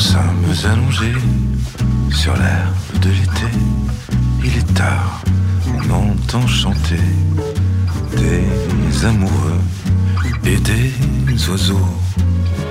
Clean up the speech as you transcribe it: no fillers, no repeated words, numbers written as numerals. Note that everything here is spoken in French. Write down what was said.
sommes allongés sur l'herbe de l'été. Il est tard, on entend chanter des amoureux et des oiseaux